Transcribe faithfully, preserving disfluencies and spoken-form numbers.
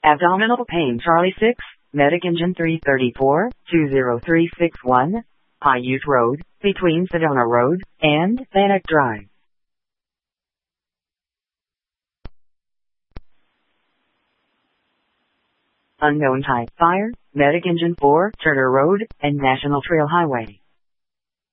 Abdominal pain Charlie six, Medic Engine three thirty-four, two zero three six one, Paiute Road, between Sedona Road and Bannock Drive. Unknown type fire, Medic Engine four, Turner Road and National Trail Highway.